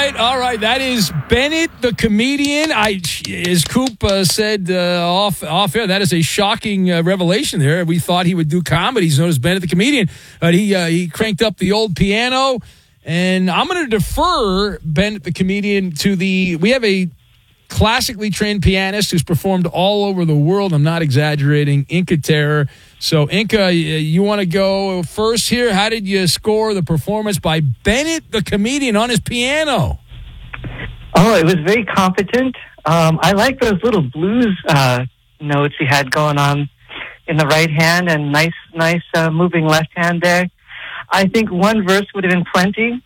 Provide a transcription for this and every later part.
right. That is Bennett, the comedian. As Coop said off air, that is a shocking revelation there. We thought he would do comedy. He's known as Bennett, the comedian. But he cranked up the old piano. And I'm going to defer Bennett, the comedian, we have a classically trained pianist who's performed all over the world. I'm not exaggerating. Inca Terror. So, Inca, you want to go first here? How did you score the performance by Bennett, the comedian, on his piano? Oh, it was very competent. I like those little blues notes he had going on in the right hand and nice moving left hand there. I think one verse would have been plenty,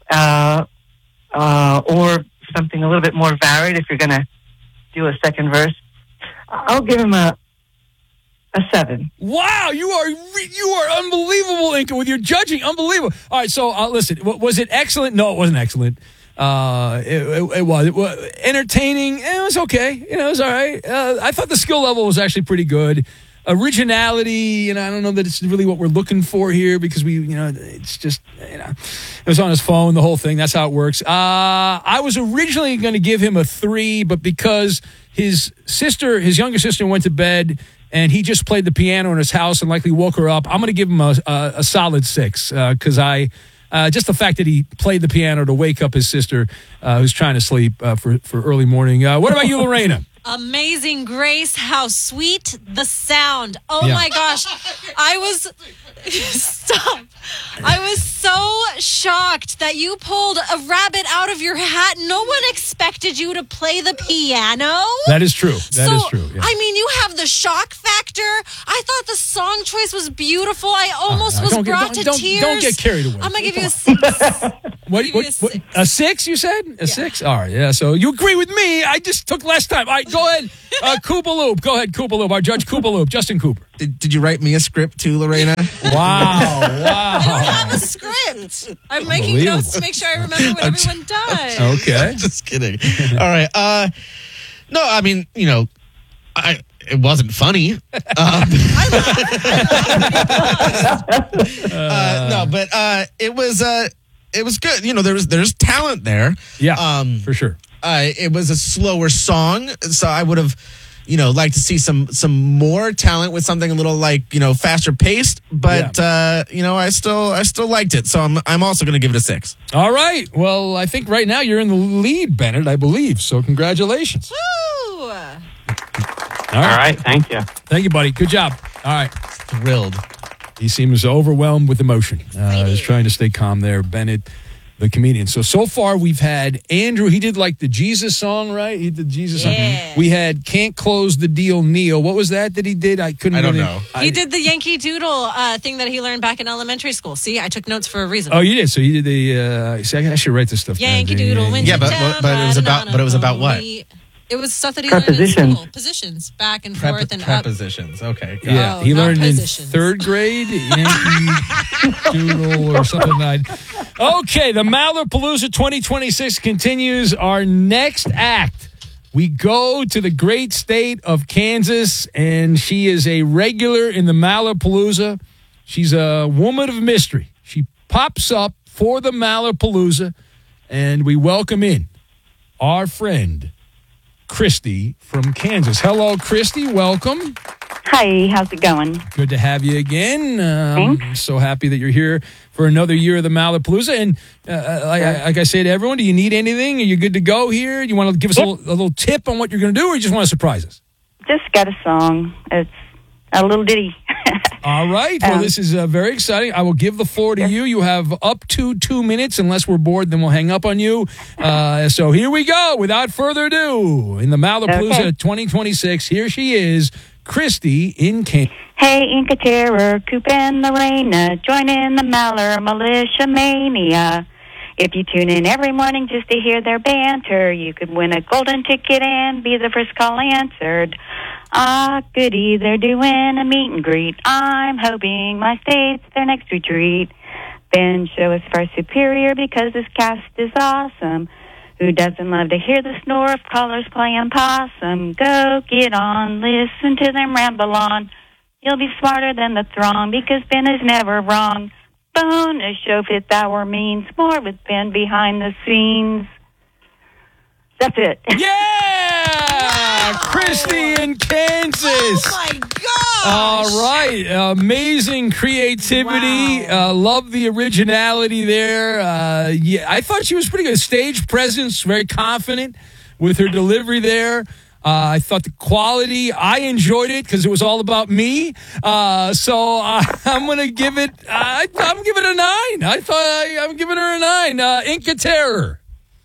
or something a little bit more varied if you're going to do a second verse. I'll give him a 7. Wow, you are unbelievable, Inca, with your judging. Unbelievable. All right, so listen, was it excellent? No, it wasn't excellent. It was entertaining. It was okay. It was all right. I thought the skill level was actually pretty good. Originality, I don't know that it's really what we're looking for here because it's just, it was on his phone, the whole thing. That's how it works. I was originally going to give him a 3, but because his younger sister went to bed and he just played the piano in his house and likely woke her up, I'm going to give him a solid 6 because just the fact that he played the piano to wake up his sister who's trying to sleep for early morning. What about you, Lorena? Amazing Grace, how sweet the sound. Oh my gosh. Stop. I was so shocked that you pulled a rabbit out of your hat. No one expected you to play the piano. That is true. That is true. Yeah. I mean, you have the shock factor. I thought the song choice was beautiful. I almost was brought to tears. Don't get carried away. I'm going to give you a 6. What, a 6, you said? A 6? All right, yeah. So you agree with me. I just took less time. All right, go ahead. Koopaloop. Go ahead, Koopaloop. Our Judge Koopaloop, Justin Cooper. Did you write me a script too, Lorena? Wow. I don't have a script. I'm making notes to make sure I remember what everyone does. Okay. Just kidding. All right. No, I mean, it wasn't funny. No, but it was good. There's talent there. Yeah, for sure. It was a slower song, so I would have, liked to see some more talent with something a little faster paced. But I still liked it, so I'm also going to give it a 6. All right. Well, I think right now you're in the lead, Bennett. I believe so. Congratulations. Woo! All right. Thank you. Thank you, buddy. Good job. All right. Thrilled. He seems overwhelmed with emotion. He's trying to stay calm there, Bennett, the comedian. So far we've had Andrew. He did the Jesus song, right? He did Jesus song. We had Can't Close the Deal, Neil. What was that he did? I don't know. He did the Yankee Doodle thing that he learned back in elementary school. See, I took notes for a reason. Oh, you did. So you did the. See, I should write this stuff. Yankee Doodle. Yeah, but it was about what? It was stuff that he learned in school. Positions, back and forth and prepositions. up. Okay. Yeah, he learned in 3rd grade, Yankee Doodle or something like that. Okay, the Malapalooza 2026 continues. Our next act, we go to the great state of Kansas, and she is a regular in the Malapalooza. She's a woman of mystery. She pops up for the Malapalooza, and we welcome in our friend, Christy from Kansas. Hello, Christy. Welcome. Hi, how's it going? Good to have you again. Thanks. So happy that you're here for another year of the Malapalooza. And like I say to everyone, do you need anything? Are you good to go here? Do you want to give us a little tip on what you're going to do, or you just want to surprise us? Just got a song. It's a little ditty. All right. Well, this is very exciting. I will give the floor to you. You have up to 2 minutes. Unless we're bored, then we'll hang up on you. So here we go. Without further ado, in the Malapalooza 2026, here she is, Christy in Kansas. Hey, Inca Terror, Coop and Lorena, join in the Maller Militia Mania. If you tune in every morning just to hear their banter, you could win a golden ticket and be the first call answered. Ah, goody, they're doing a meet and greet. I'm hoping my state's their next retreat. Ben show is far superior because this cast is awesome. Who doesn't love to hear the snore of callers playing possum? Go get on, listen to them ramble on. You'll be smarter than the throng because Ben is never wrong. Bonus show 5th hour means more with Ben behind the scenes. That's it. Yeah! Christy in Kansas. Oh my gosh! All right. Amazing creativity. Love the originality there. Yeah, I thought she was pretty good. Stage presence, very confident with her delivery there. I thought the quality, I enjoyed it because it was all about me. So I'm going to give it, I'm giving it a 9. I'm giving her a 9. Inca Terror.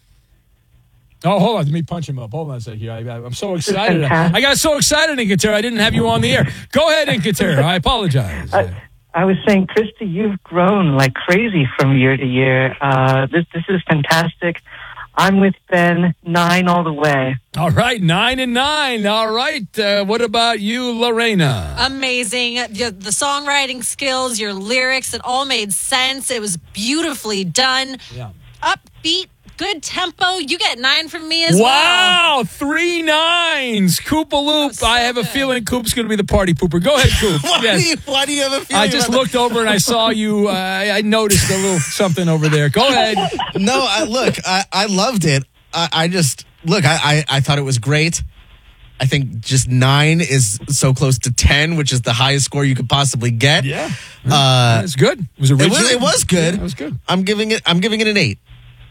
Oh, hold on. Let me punch him up. Hold on a second here. I'm so excited. I got so excited, Inca Terror. I didn't have you on the air. Go ahead, Inca Terror. I apologize. I was saying, Christy, you've grown like crazy from year to year. This is fantastic. I'm with Ben, 9 all the way. All right, 9 and 9. All right. What about you, Lorena? Amazing. The songwriting skills, your lyrics, it all made sense. It was beautifully done. Yeah. Upbeat, good tempo. You get 9 from me as well. Wow, 3 9s. Koopaloop. So I have a good. feeling Coop's going to be the party pooper. Go ahead, Coop. Yes. Why do you have a feeling? I just about looked over and I saw you. I noticed a little something over there. Go ahead. that? No, I loved it. I thought it was great. I think just 9 is so close to 10, which is the highest score you could possibly get. Yeah. It's good. It was original. It was good. Yeah, it was good. I'm giving it an 8.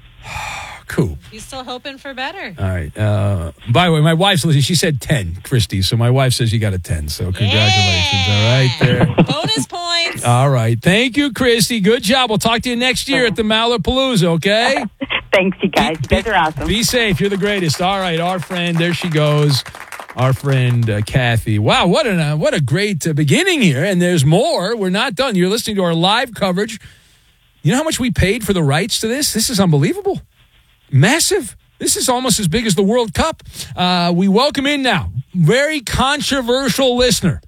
Coop. You still hoping for better? All right. By the way, my wife's listening. She said 10, Christy. So my wife says you got a 10. So congratulations. Yeah. All right. There. Bonus points. All right. Thank you, Christy. Good job. We'll talk to you next year at the Malapalooza, okay? Thanks, you guys. You guys are awesome. Be safe. You're the greatest. All right. Our friend, there she goes. Our friend, Kathy. Wow. What a great beginning here. And there's more. We're not done. You're listening to our live coverage. You know how much we paid for the rights to this? This is unbelievable. Massive. This is almost as big as the World Cup. We welcome in now. Very controversial listener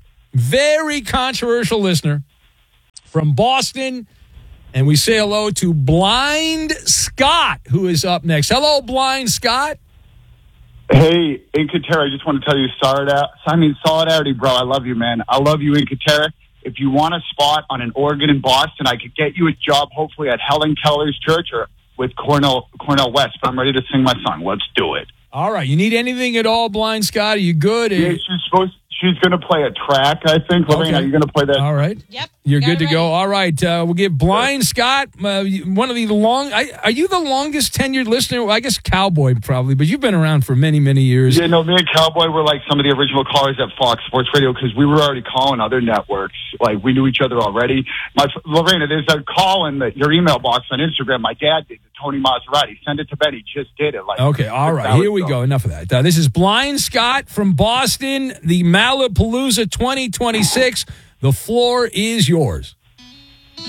from Boston. And we say hello to Blind Scott, who is up next. Hello, Blind Scott. Hey, Inca Terra, I just want to tell you solidarity, bro. I love you, man. I love you, Inca Terra. If you want a spot on an organ in Boston, I could get you a job, hopefully, at Helen Keller's church or with Cornell West. But I'm ready to sing my song. Let's do it. All right. You need anything at all, Blind Scott? Are you good? Yeah, she's going to play a track, I think. Lorraine, are you going to play that? All right. Yep. You're got good it to ready. go. All right. We'll give Blind Scott one of the are you the longest tenured listener? Well, I guess Cowboy probably, but you've been around for many, many years. Yeah, no, me and Cowboy were like some of the original callers at Fox Sports Radio because we were already calling other networks. Like, we knew each other already. Lorena, there's a call in your email box on Instagram. My dad did, Tony Maserati. Send it to Ben. He just did it. Okay, all right. Here we go. Enough of that. This is Blind Scott from Boston, the Malapalooza 2026. The floor is yours.